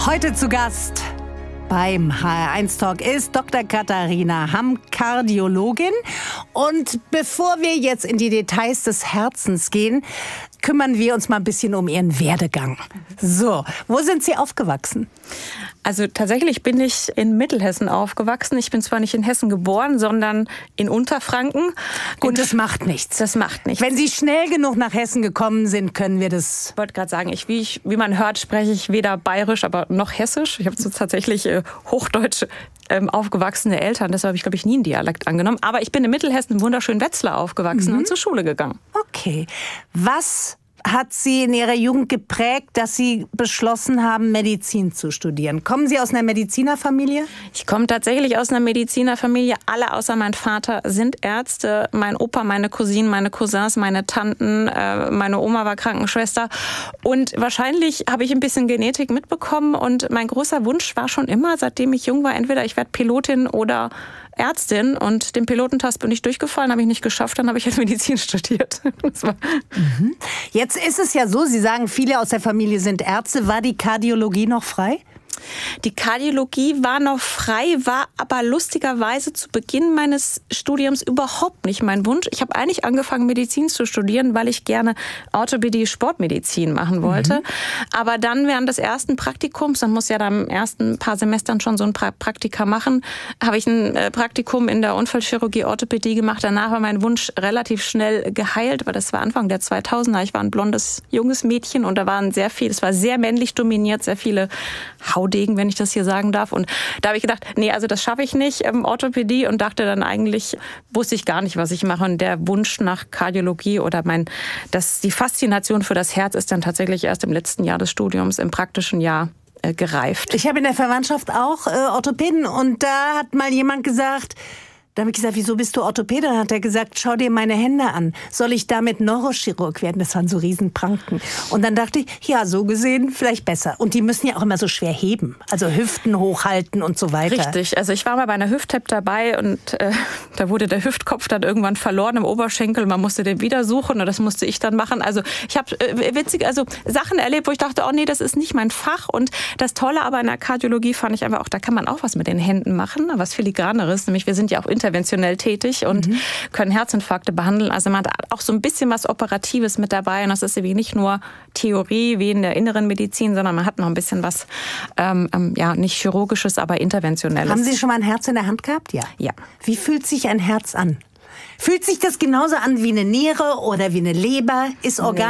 Heute zu Gast beim HR1 Talk ist Dr. Katharina Hamm, Kardiologin. Und bevor wir jetzt in die Details des Herzens gehen, kümmern wir uns mal ein bisschen um Ihren Werdegang. So, wo sind Sie aufgewachsen? Also tatsächlich bin ich in Mittelhessen aufgewachsen. Ich bin zwar nicht in Hessen geboren, sondern in Unterfranken. Gut, das macht nichts. Das macht nichts. Wenn Sie schnell genug nach Hessen gekommen sind, können wir das... Ich wollte gerade sagen, wie man hört, spreche ich weder bayerisch, aber noch hessisch. Ich habe so tatsächlich hochdeutsch aufgewachsene Eltern. Deshalb habe ich, glaube ich, nie einen Dialekt angenommen. Aber ich bin in Mittelhessen, im wunderschönen Wetzlar aufgewachsen und zur Schule gegangen. Okay. Was hat Sie in Ihrer Jugend geprägt, dass Sie beschlossen haben, Medizin zu studieren? Kommen Sie aus einer Medizinerfamilie? Ich komme tatsächlich aus einer Medizinerfamilie. Alle außer mein Vater sind Ärzte. Mein Opa, meine Cousinen, meine Cousins, meine Tanten, meine Oma war Krankenschwester. Und wahrscheinlich habe ich ein bisschen Genetik mitbekommen. Und mein großer Wunsch war schon immer, seitdem ich jung war, entweder ich werde Pilotin oder Ärztin, und den Pilotentest bin ich durchgefallen, habe ich nicht geschafft, dann habe ich jetzt Medizin studiert. Jetzt ist es ja so, Sie sagen, viele aus der Familie sind Ärzte. War die Kardiologie noch frei? Die Kardiologie war noch frei, war aber lustigerweise zu Beginn meines Studiums überhaupt nicht mein Wunsch. Ich habe eigentlich angefangen, Medizin zu studieren, weil ich gerne Orthopädie, Sportmedizin machen wollte. Aber dann während des ersten Praktikums, man muss ja dann im ersten paar Semestern schon so ein Praktika machen, habe ich ein Praktikum in der Unfallchirurgie, Orthopädie gemacht. Danach war mein Wunsch relativ schnell geheilt, weil das war Anfang der 2000er. Ich war ein blondes, junges Mädchen und da waren es war sehr männlich dominiert, sehr viele Haudegen, wenn ich das hier sagen darf. Und da habe ich gedacht, nee, also das schaffe ich nicht, Orthopädie, und dachte dann eigentlich, wusste ich gar nicht, was ich mache. Und der Wunsch nach Kardiologie oder die Faszination für das Herz ist dann tatsächlich erst im letzten Jahr des Studiums, im praktischen Jahr gereift. Ich habe in der Verwandtschaft auch Orthopäden, und da hat mal jemand gesagt, da habe ich gesagt, wieso bist du Orthopäde? Dann hat er gesagt, schau dir meine Hände an. Soll ich damit Neurochirurg werden? Das waren so Riesenpranken. Und dann dachte ich, ja, so gesehen vielleicht besser. Und die müssen ja auch immer so schwer heben. Also Hüften hochhalten und so weiter. Richtig. Also ich war mal bei einer Hüft-Tap dabei und da wurde der Hüftkopf dann irgendwann verloren im Oberschenkel. Man musste den wieder suchen und das musste ich dann machen. Also ich habe Sachen erlebt, wo ich dachte, oh nee, das ist nicht mein Fach. Und das Tolle aber in der Kardiologie fand ich einfach auch, da kann man auch was mit den Händen machen, was filigraneres. Nämlich wir sind ja auch interventionell tätig und können Herzinfarkte behandeln. Also man hat auch so ein bisschen was Operatives mit dabei. Und das ist eben nicht nur Theorie wie in der inneren Medizin, sondern man hat noch ein bisschen was, nicht chirurgisches, aber interventionelles. Haben Sie schon mal ein Herz in der Hand gehabt? Ja. Ja. Wie fühlt sich ein Herz an? Fühlt sich das genauso an wie eine Niere oder wie eine Leber? Ist Organ